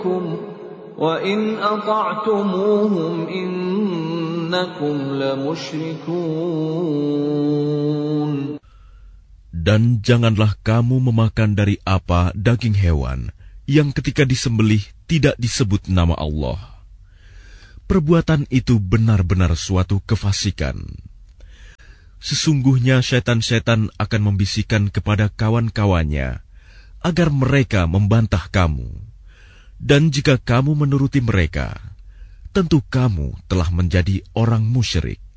وَإِنْ أَطَعْتُمُوهُمْ إِنَّكُمْ لَمُشْرِكُونَ. Dan janganlah kamu memakan dari apa daging hewan yang ketika disembelih tidak disebut nama Allah. Perbuatan itu benar-benar suatu kefasikan. Sesungguhnya setan-setan akan membisikkan kepada kawan-kawannya agar mereka membantah kamu. Dan jika kamu menuruti mereka, tentu kamu telah menjadi orang musyrik.